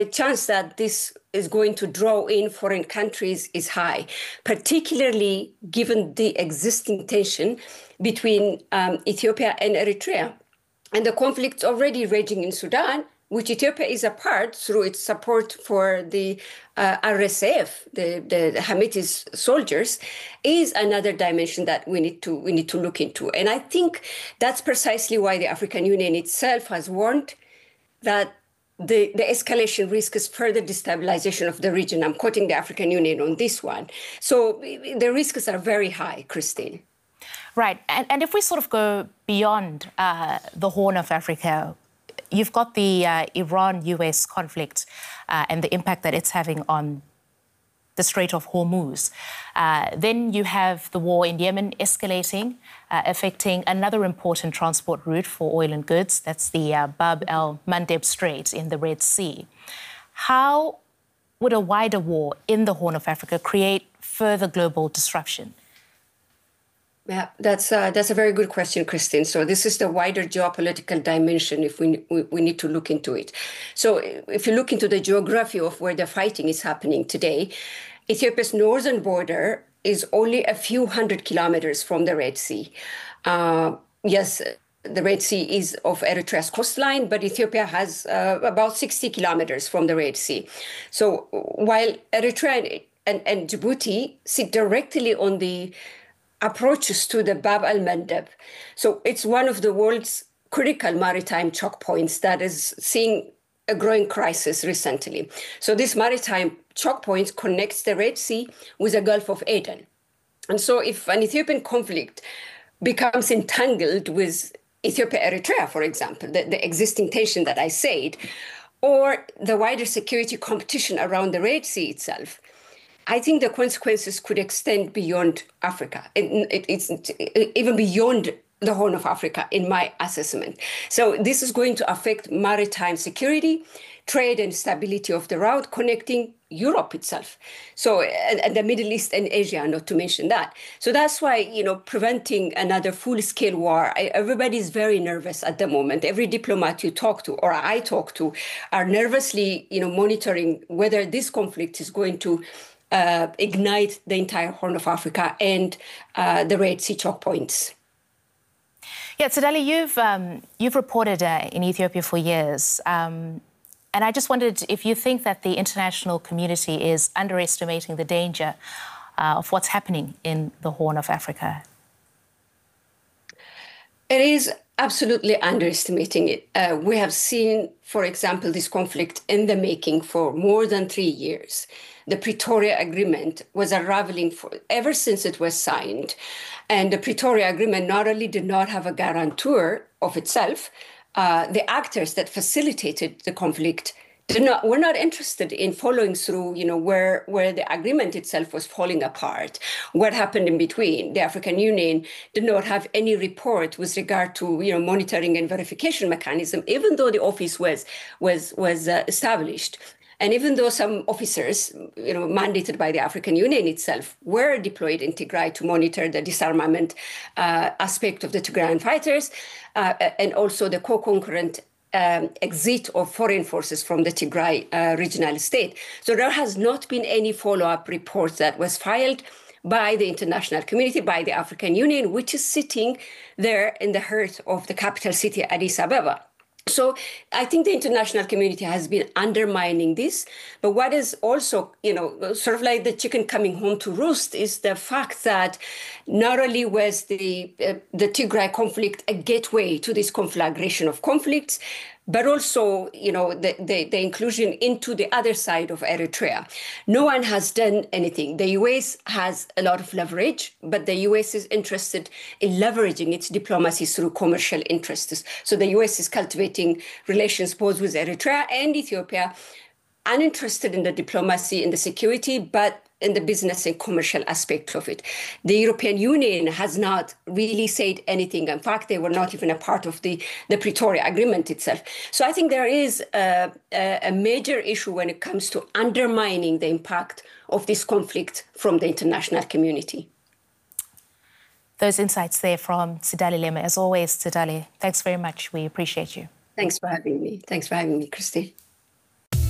chance that this is going to draw in foreign countries is high, particularly given the existing tension between Ethiopia and Eritrea. And the conflict already raging in Sudan, which Ethiopia is a part through its support for the RSF, the Hamitis soldiers, is another dimension that we need to look into. And I think that's precisely why the African Union itself has warned that the escalation risk is further destabilization of the region. I'm quoting the African Union on this one. So the risks are very high, Christine. Right. And if we sort of go beyond the Horn of Africa, you've got the Iran-US conflict and the impact that it's having on the Strait of Hormuz. Then you have the war in Yemen escalating, affecting another important transport route for oil and goods. That's the Bab el-Mandeb Strait in the Red Sea. How would a wider war in the Horn of Africa create further global disruption? Yeah, that's a very good question, Christine. So this is the wider geopolitical dimension if we need to look into it. So if you look into the geography of where the fighting is happening today, Ethiopia's northern border is only a few hundred kilometers from the Red Sea. Yes, the Red Sea is of Eritrea's coastline, but Ethiopia has about 60 kilometers from the Red Sea. So while Eritrea and Djibouti sit directly on the approaches to the Bab el-Mandeb. So it's one of the world's critical maritime choke points that is seeing a growing crisis recently. So this maritime choke point connects the Red Sea with the Gulf of Aden. And so if an Ethiopian conflict becomes entangled with Ethiopia-Eritrea, for example, the existing tension that I said, or the wider security competition around the Red Sea itself, I think the consequences could extend beyond Africa. It's even beyond the Horn of Africa, in my assessment. So this is going to affect maritime security, trade and stability of the route connecting Europe itself. So, and the Middle East and Asia, not to mention that. So that's why, preventing another full-scale war, everybody is very nervous at the moment. Every diplomat you talk to, or I talk to, are nervously, monitoring whether this conflict is going to ignite the entire Horn of Africa and the Red Sea choke points. Yeah, Tsedali, you've reported in Ethiopia for years, and I just wondered if you think that the international community is underestimating the danger of what's happening in the Horn of Africa. It is absolutely underestimating it. We have seen, for example, this conflict in the making for more than 3 years. The Pretoria Agreement was unraveling ever since it was signed. And the Pretoria Agreement not only did not have a guarantor of itself, the actors that facilitated the conflict were not interested in following through, where the agreement itself was falling apart. What happened in between? The African Union did not have any report with regard to, monitoring and verification mechanism, even though the office was established. And even though some officers, mandated by the African Union itself, were deployed in Tigray to monitor the disarmament aspect of the Tigrayan fighters, and also the co-concurrent exit of foreign forces from the Tigray regional state. So there has not been any follow-up report that was filed by the international community, by the African Union, which is sitting there in the heart of the capital city, Addis Ababa. So I think the international community has been undermining this. But what is also, sort of like the chicken coming home to roost is the fact that not only was the Tigray conflict a gateway to this conflagration of conflicts, but also, the inclusion into the other side of Eritrea. No one has done anything. The US has a lot of leverage, but the US is interested in leveraging its diplomacy through commercial interests. So the US is cultivating relations both with Eritrea and Ethiopia, uninterested in the diplomacy and the security, but in the business and commercial aspect of it. The European Union has not really said anything. In fact, they were not even a part of the Pretoria Agreement itself. So I think there is a major issue when it comes to undermining the impact of this conflict from the international community. Those insights there from Tsedali Lema. As always, Tsedali, thanks very much. We appreciate you. Thanks for having me. Thanks for having me, Christine.